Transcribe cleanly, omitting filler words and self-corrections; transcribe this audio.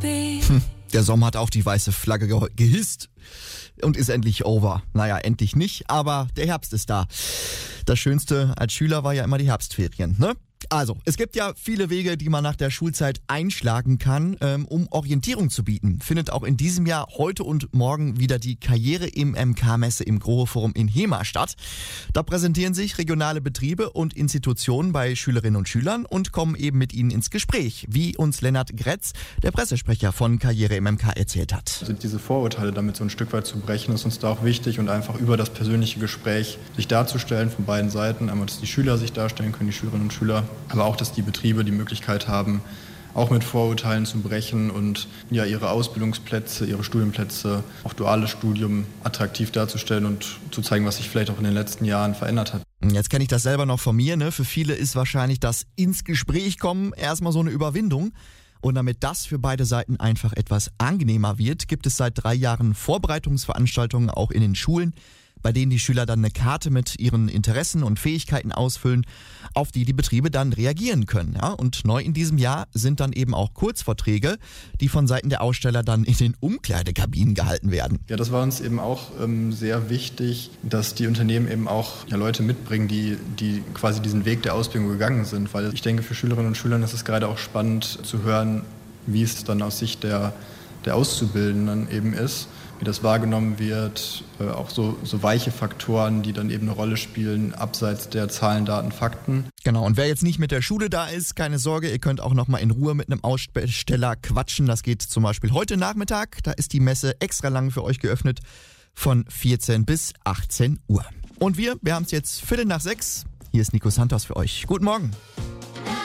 Der Sommer hat auch die weiße Flagge gehisst und ist endlich over. Naja, endlich nicht, aber der Herbst ist da. Das Schönste als Schüler war ja immer die Herbstferien, ne? Also, es gibt ja viele Wege, die man nach der Schulzeit einschlagen kann, um Orientierung zu bieten. Findet auch in diesem Jahr heute und morgen wieder die Karriere-MK-Messe im Grohe-Forum in Hemer statt. Da präsentieren sich regionale Betriebe und Institutionen bei Schülerinnen und Schülern und kommen eben mit ihnen ins Gespräch, wie uns Lennart Gretz, der Pressesprecher von Karriere-MK, erzählt hat. Also diese Vorurteile damit so ein Stück weit zu brechen, ist uns da auch wichtig und einfach über das persönliche Gespräch sich darzustellen von beiden Seiten. Einmal, dass die Schüler sich darstellen können, die Schülerinnen und Schüler, aber auch, dass die Betriebe die Möglichkeit haben, auch mit Vorurteilen zu brechen und ja, ihre Ausbildungsplätze, ihre Studienplätze, auch duales Studium attraktiv darzustellen und zu zeigen, was sich vielleicht auch in den letzten Jahren verändert hat. Jetzt kenne ich das selber noch von mir, ne? Für viele ist wahrscheinlich das ins Gespräch kommen erstmal so eine Überwindung. Und damit das für beide Seiten einfach etwas angenehmer wird, gibt es seit 3 Jahren Vorbereitungsveranstaltungen auch in den Schulen, bei denen die Schüler dann eine Karte mit ihren Interessen und Fähigkeiten ausfüllen, auf die die Betriebe dann reagieren können. Ja? Und neu in diesem Jahr sind dann eben auch Kurzvorträge, die von Seiten der Aussteller dann in den Umkleidekabinen gehalten werden. Ja, das war uns eben auch sehr wichtig, dass die Unternehmen eben auch Leute mitbringen, die quasi diesen Weg der Ausbildung gegangen sind. Weil ich denke, für Schülerinnen und Schüler ist es gerade auch spannend zu hören, wie es dann aus Sicht der Auszubildenden eben ist, wie das wahrgenommen wird, auch so weiche Faktoren, die dann eben eine Rolle spielen, abseits der Zahlen, Daten, Fakten. Genau, und wer jetzt nicht mit der Schule da ist, keine Sorge, ihr könnt auch nochmal in Ruhe mit einem Aussteller quatschen. Das geht zum Beispiel heute Nachmittag, da ist die Messe extra lang für euch geöffnet, von 14 bis 18 Uhr. Und wir haben es jetzt 5:45. Hier ist Nico Santos für euch. Guten Morgen.